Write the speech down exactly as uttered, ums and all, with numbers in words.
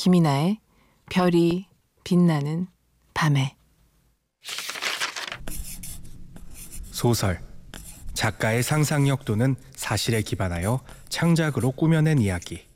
김이나의 별이 빛나는 밤에. 소설. 작가의 상상력 또는 사실에 기반하여 창작으로 꾸며낸 이야기.